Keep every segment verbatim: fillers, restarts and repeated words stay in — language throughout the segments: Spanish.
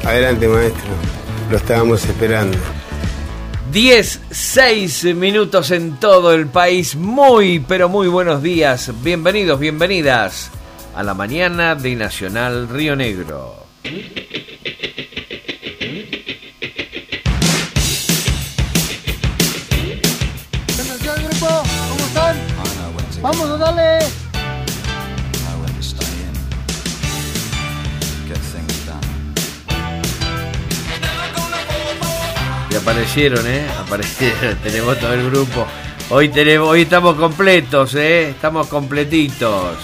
Adelante, maestro. Lo estábamos esperando. diez, seis minutos en todo el país. Muy, pero muy buenos días. Bienvenidos, bienvenidas a la mañana de Nacional Río Negro. Atención, grupo, ¿cómo están? Vamos a darle. Y aparecieron, ¿eh? Aparecieron, tenemos todo el grupo. Hoy tenemos, hoy estamos completos, ¿eh? Estamos completitos.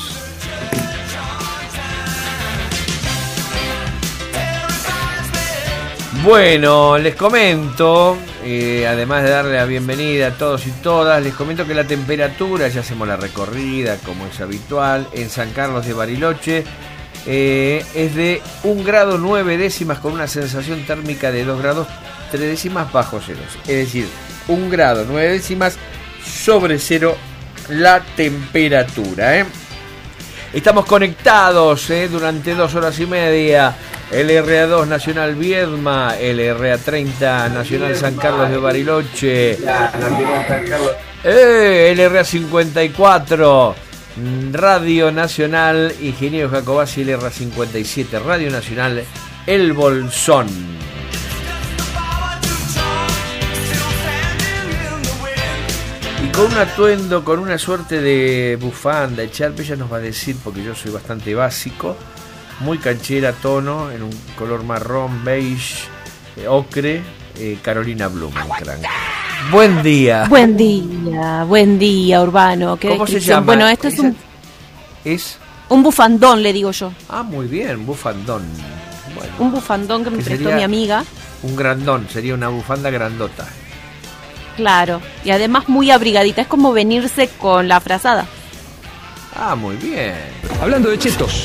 Bueno, les comento, eh, además de darle la bienvenida a todos y todas, les comento que la temperatura, ya hacemos la recorrida como es habitual, en San Carlos de Bariloche, eh, es de un grado nueve décimas con una sensación térmica de dos grados tres décimas bajo cero. Es decir, un grado nueve décimas sobre cero la temperatura, ¿eh? Estamos conectados ¿eh? durante dos horas y media. L R A dos Nacional Viedma, L R A treinta Nacional San Carlos de Bariloche, eh, L R A cincuenta y cuatro Radio Nacional Ingeniero Jacobacci, L R A cincuenta y siete Radio Nacional El Bolsón. Y con un atuendo, con una suerte de bufanda, echarpe, ella nos va a decir, porque yo soy bastante básico, muy canchera, tono, en un color marrón, beige, eh, ocre, eh, Carolina Blumenkrantz. Buen día. Buen día, buen día, Urbano. ¿Qué ¿Cómo se descripción? llama? Bueno, esto es un, ¿Es? un bufandón, le digo yo. Ah, muy bien, bufandón. Bueno, Un bufandón que me ¿Qué prestó sería? mi amiga. Un grandón, sería una bufanda grandota. Claro, y además muy abrigadita. Es como venirse con la frazada. Ah, muy bien. Hablando de chetos.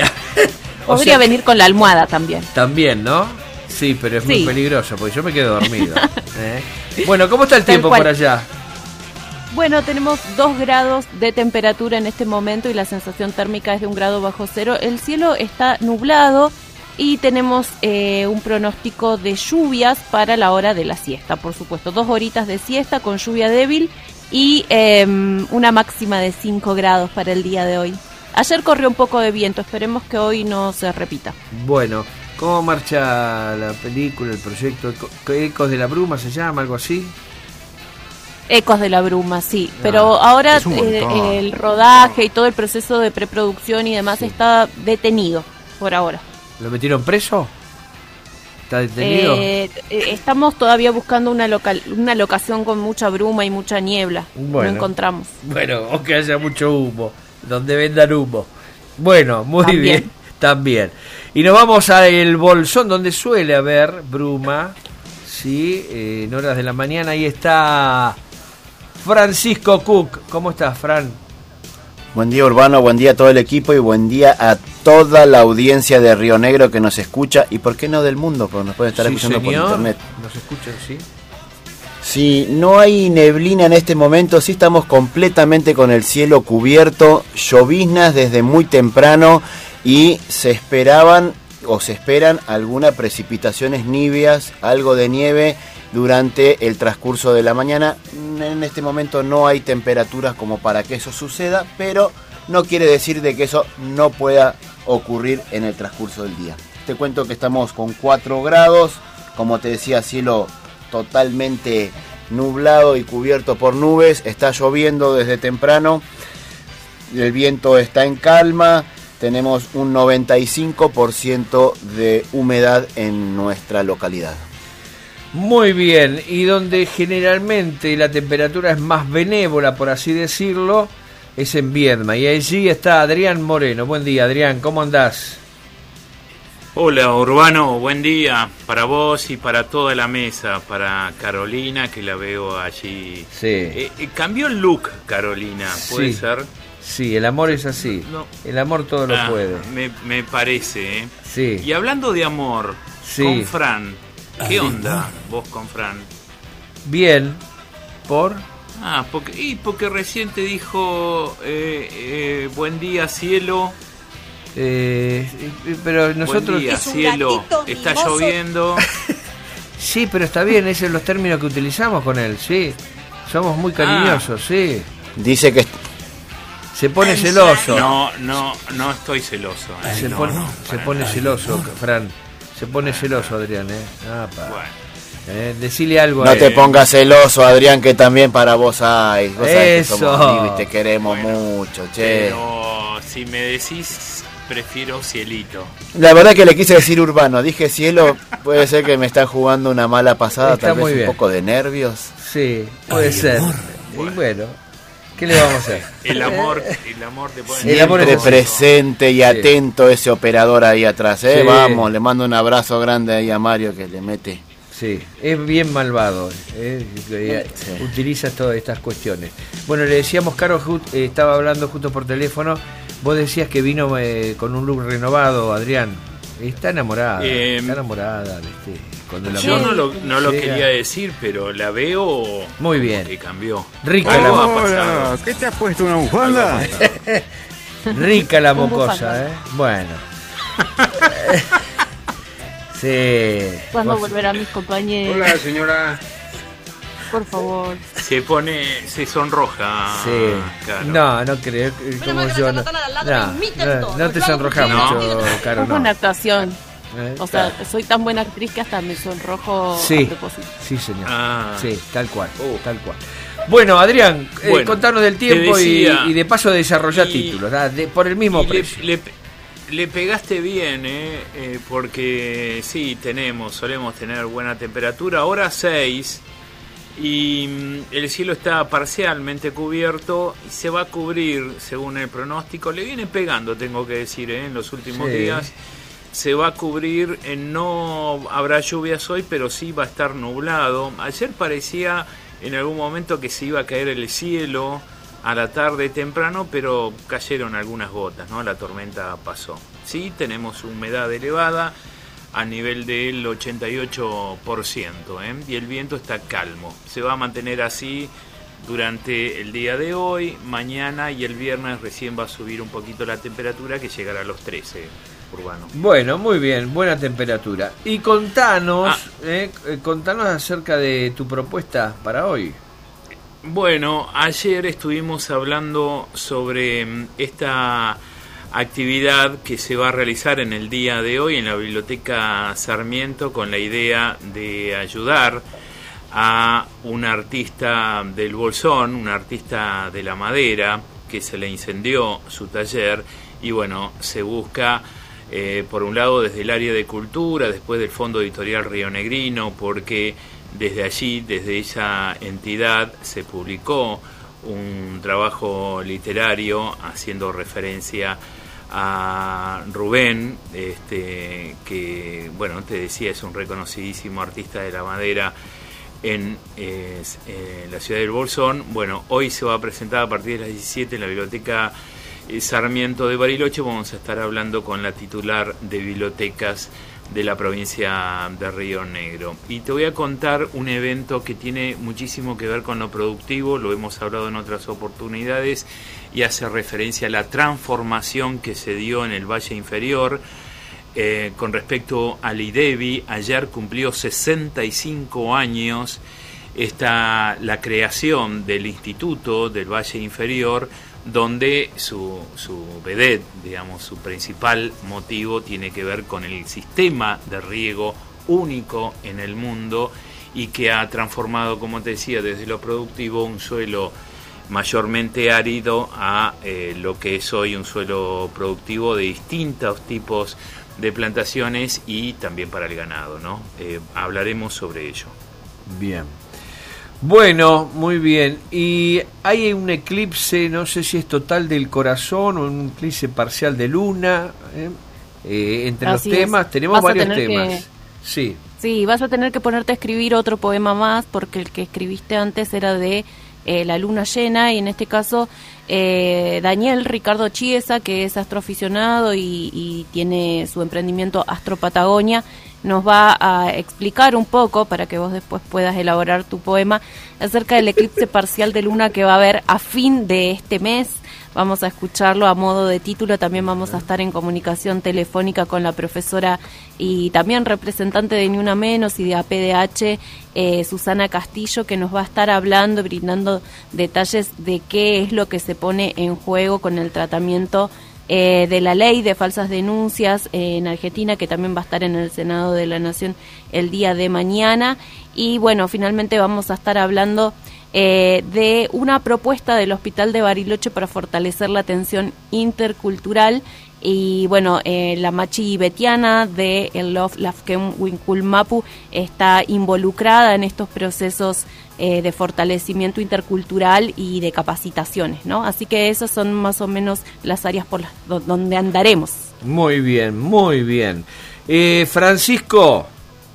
O Podría sea, venir con la almohada también. también, ¿no? Sí, pero es muy Sí. peligroso, porque yo me quedo dormido. ¿eh? Bueno, ¿cómo está el Tal tiempo cual. por allá? Bueno, tenemos dos grados de temperatura en este momento y la sensación térmica es de un grado bajo cero. El cielo está nublado y tenemos eh, un pronóstico de lluvias para la hora de la siesta, por supuesto. Dos horitas de siesta con lluvia débil y eh, una máxima de cinco grados para el día de hoy. Ayer corrió un poco de viento, esperemos que hoy no se repita. Bueno, ¿cómo marcha la película, el proyecto? ¿Ecos de la Bruma se llama, algo así? Ecos de la Bruma, sí. Ah, Pero ahora es un eh, montón. el rodaje y todo el proceso de preproducción y demás Sí. está detenido por ahora. ¿Lo metieron preso? ¿Está detenido? Eh, eh, estamos todavía buscando una, local, una locación con mucha bruma y mucha niebla. Bueno. No encontramos. Bueno, o que haya mucho humo, donde vendan humo. Bueno, muy También. bien, también. Y nos vamos a El Bolsón, donde suele haber bruma, sí, eh, en horas de la mañana. Ahí está Francisco Cook. ¿Cómo estás, Fran? Buen día, Urbano, buen día a todo el equipo y buen día a toda la audiencia de Río Negro que nos escucha y por qué no del mundo, porque nos pueden estar Sí, escuchando señor. por internet. ¿Nos escuchan, sí? Si no hay neblina en este momento, sí estamos completamente con el cielo cubierto, lloviznas desde muy temprano y se esperaban o se esperan algunas precipitaciones niveas, algo de nieve durante el transcurso de la mañana. En este momento no hay temperaturas como para que eso suceda, pero no quiere decir de que eso no pueda ocurrir en el transcurso del día. Te cuento que estamos con cuatro grados, como te decía, cielo totalmente nublado y cubierto por nubes, está lloviendo desde temprano, el viento está en calma, tenemos un noventa y cinco por ciento de humedad en nuestra localidad. Muy bien, y donde generalmente la temperatura es más benévola, por así decirlo, es en Viedma. Y allí está Adrián Moreno. Buen día, Adrián, ¿cómo andás? Hola, Urbano, buen día para vos y para toda la mesa, para Carolina, que la veo allí. Sí. Eh, eh, cambió el look, Carolina, ¿puede Sí. ser? Sí, el amor es así. No. El amor todo lo Ah, puede. Me, me parece, ¿eh? Sí. Y hablando de amor, Sí. con Fran, ¿qué onda vos con Fran? Bien. ¿Por? Ah, porque, y porque recién te dijo eh, eh, buen día, cielo, Eh, pero nosotros... Buen día, cielo, está lloviendo. Sí, pero está bien, esos son los términos que utilizamos con él, sí. Somos muy cariñosos, ah. sí. Dice que... Se pone celoso. No, no, no estoy celoso. ¿eh? Se, no, pone, no, se pone nada. celoso, Fran. Se pone celoso, Adrián, ¿eh? Ah, pa. Bueno. Eh, decile algo no a él. te pongas celoso, Adrián, que también para vos hay. Vos sabés Eso. que somos amigos y te queremos bueno, mucho, che. Pero si me decís, prefiero cielito. La verdad que le quise decir urbano. Dije cielo, puede ser que me está jugando una mala pasada, está tal vez muy un bien. poco de nervios. Sí, puede Ay, ser. Bueno. Y bueno, ¿qué le vamos a hacer? El amor, el amor te puede Siempre el amor es presente y atento sí. ese operador ahí atrás, ¿eh? Sí. Vamos, le mando un abrazo grande ahí a Mario que le mete. Sí, es bien malvado, ¿eh? Sí. Utiliza todas estas cuestiones. Bueno, le decíamos, Caro eh, estaba hablando justo por teléfono, vos decías que vino eh, con un look renovado, Adrián. Está enamorada, eh, está enamorada. ¿Viste? Cuando la yo no lo, no lo quería decir, pero la veo muy bien. Que cambió. Rica la mocosa. ¿Qué te has puesto, una bufanda? Rica la mocosa, ¿eh? Bueno. Sí. ¿Cuándo volverán mis compañeros? Hola, señora. Por favor. Se pone, se sonroja. Sí. Caro. No, no creo. Como yo no. No, no, no te sonrojas mucho, Caro. Es no. una actuación. Eh, o sea, claro. Soy tan buena actriz que hasta me sonrojo sí, a propósito. Sí, señor. Ah. Sí, tal cual, uh. tal cual. Bueno, Adrián, bueno, eh, contanos del tiempo decía, y, y de paso desarrollar y, títulos, de, por el mismo precio. Le, le, le pegaste bien, eh, eh, porque sí, tenemos, solemos tener buena temperatura. Ahora seis y mm, el cielo está parcialmente cubierto y se va a cubrir, según el pronóstico. Le viene pegando, tengo que decir, eh, en los últimos sí. días. Se va a cubrir, eh, no habrá lluvias hoy, pero sí va a estar nublado. Ayer parecía en algún momento que se iba a caer el cielo a la tarde temprano, pero cayeron algunas gotas, ¿no? La tormenta pasó. Sí, tenemos humedad elevada a nivel del ochenta y ocho por ciento, ¿eh? Y el viento está calmo. Se va a mantener así durante el día de hoy, mañana y el viernes recién va a subir un poquito la temperatura, que llegará a los trece. Urbano. Bueno, muy bien, buena temperatura. Y contanos, ah. eh, contanos acerca de tu propuesta para hoy. Bueno, ayer estuvimos hablando sobre esta actividad que se va a realizar en el día de hoy en la Biblioteca Sarmiento, con la idea de ayudar a un artista del Bolsón, un artista de la madera, que se le incendió su taller, y bueno, se busca... Eh, por un lado desde el área de cultura, después del Fondo Editorial Rionegrino, porque desde allí, desde esa entidad, se publicó un trabajo literario haciendo referencia a Rubén, este, que, bueno, te decía, es un reconocidísimo artista de la madera en eh, eh, la ciudad del Bolsón. Bueno, hoy se va a presentar a partir de las diecisiete en la Biblioteca Sarmiento de Bariloche. Vamos a estar hablando con la titular de bibliotecas de la provincia de Río Negro. Y te voy a contar un evento que tiene muchísimo que ver con lo productivo, lo hemos hablado en otras oportunidades, y hace referencia a la transformación que se dio en el Valle Inferior. Eh, con respecto al IDEBI, ayer cumplió sesenta y cinco años esta, la creación del Instituto del Valle Inferior, donde su, su vedette, digamos, su principal motivo tiene que ver con el sistema de riego único en el mundo y que ha transformado, como te decía, desde lo productivo un suelo mayormente árido a eh, lo que es hoy un suelo productivo de distintos tipos de plantaciones y también para el ganado, ¿no? Eh, hablaremos sobre ello. Bien. Bueno, muy bien. Y hay un eclipse, no sé si es total del corazón o un eclipse parcial de luna. ¿eh? Eh, entre Así los temas, es. tenemos Vas varios a tener temas. Que... Sí. Sí, vas a tener que ponerte a escribir otro poema más, porque el que escribiste antes era de eh, la luna llena, y en este caso eh, Daniel Ricardo Chiesa, que es astroaficionado y, y tiene su emprendimiento Astro Patagonia, nos va a explicar un poco, para que vos después puedas elaborar tu poema, acerca del eclipse parcial de luna que va a haber a fin de este mes. Vamos a escucharlo a modo de título. También vamos a estar en comunicación telefónica con la profesora y también representante de Ni Una Menos y de A P D H, eh, Susana Castillo, que nos va a estar hablando, brindando detalles de qué es lo que se pone en juego con el tratamiento eh, de la ley de falsas denuncias eh, en Argentina, que también va a estar en el Senado de la Nación el día de mañana. Y bueno, finalmente vamos a estar hablando Eh, de una propuesta del Hospital de Bariloche para fortalecer la atención intercultural. Y bueno, eh, la Machi Betiana de el Love Lafken Winkulmapu está involucrada en estos procesos eh, de fortalecimiento intercultural y de capacitaciones, ¿no? Así que esas son más o menos las áreas por las do- donde andaremos. Muy bien, muy bien. Eh, Francisco,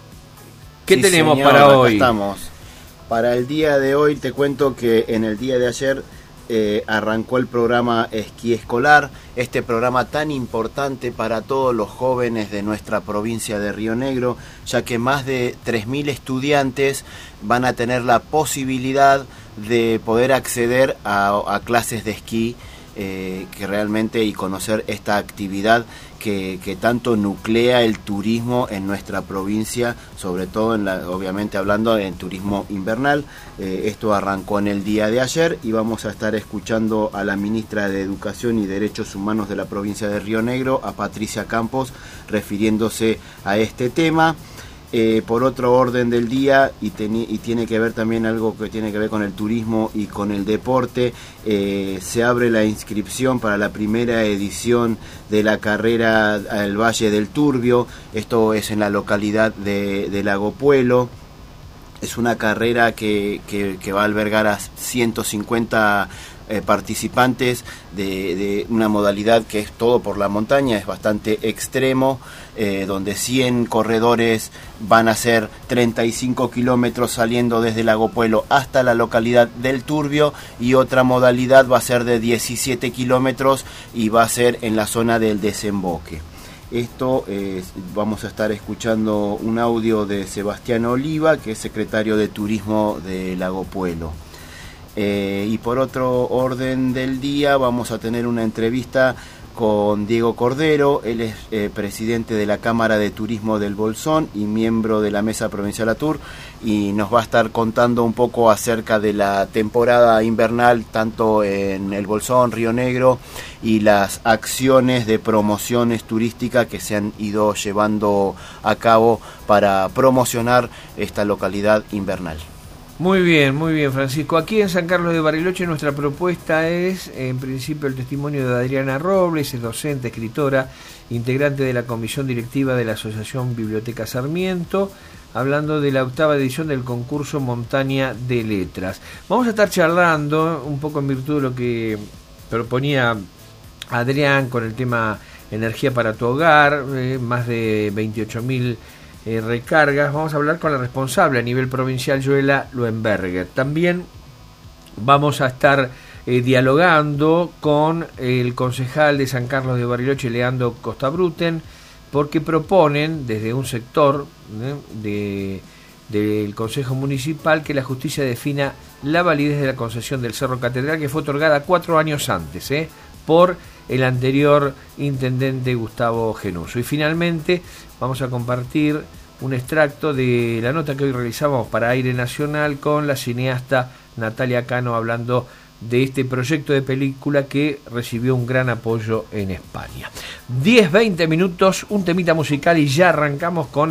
¿qué Sí, tenemos señor, para acá hoy? Estamos. Para el día de hoy te cuento que en el día de ayer eh, arrancó el programa Esquí Escolar, este programa tan importante para todos los jóvenes de nuestra provincia de Río Negro, ya que más de tres mil estudiantes van a tener la posibilidad de poder acceder a, a clases de esquí eh, que realmente y conocer esta actividad que, que tanto nuclea el turismo en nuestra provincia, sobre todo en la, obviamente hablando en turismo invernal. Eh, esto arrancó en el día de ayer y vamos a estar escuchando a la ministra de Educación y Derechos Humanos de la provincia de Río Negro, a Patricia Campos, refiriéndose a este tema. Eh, por otro orden del día, y, teni- y tiene que ver también algo que tiene que ver con el turismo y con el deporte, eh, se abre la inscripción para la primera edición de la carrera al Valle del Turbio. Esto es en la localidad de, de Lago Puelo. Es una carrera que, que, que va a albergar a ciento cincuenta eh, participantes de, de una modalidad que es todo por la montaña, es bastante extremo, eh, donde cien corredores van a hacer treinta y cinco kilómetros saliendo desde Lago Puelo hasta la localidad del Turbio, y otra modalidad va a ser de diecisiete kilómetros y va a ser en la zona del desemboque. Esto eh, vamos a estar escuchando un audio de Sebastián Oliva, que es secretario de Turismo de Lago Puelo. Eh, y por otro orden del día vamos a tener una entrevista con Diego Cordero. Él es eh, presidente de la Cámara de Turismo del Bolsón y miembro de la Mesa Provincial ATUR, y nos va a estar contando un poco acerca de la temporada invernal tanto en el Bolsón, Río Negro, y las acciones de promociones turísticas que se han ido llevando a cabo para promocionar esta localidad invernal. Muy bien, muy bien, Francisco. Aquí en San Carlos de Bariloche nuestra propuesta es, en principio, el testimonio de Adriana Robles, es docente, escritora, integrante de la comisión directiva de la Asociación Biblioteca Sarmiento, hablando de la octava edición del concurso Montaña de Letras. Vamos a estar charlando un poco en virtud de lo que proponía Adrián con el tema energía para tu hogar, eh, más de veintiocho mil Eh, recargas. Vamos a hablar con la responsable a nivel provincial, Joela Luenberger. También vamos a estar eh, dialogando con el concejal de San Carlos de Bariloche, Leandro Costabruten, porque proponen desde un sector ¿eh? de, del Consejo Municipal que la justicia defina la validez de la concesión del Cerro Catedral, que fue otorgada cuatro años antes ¿eh? por el anterior intendente Gustavo Genuso. Y finalmente vamos a compartir un extracto de la nota que hoy realizamos para Aire Nacional con la cineasta Natalia Cano, hablando de este proyecto de película que recibió un gran apoyo en España. diez, veinte minutos, un temita musical y ya arrancamos con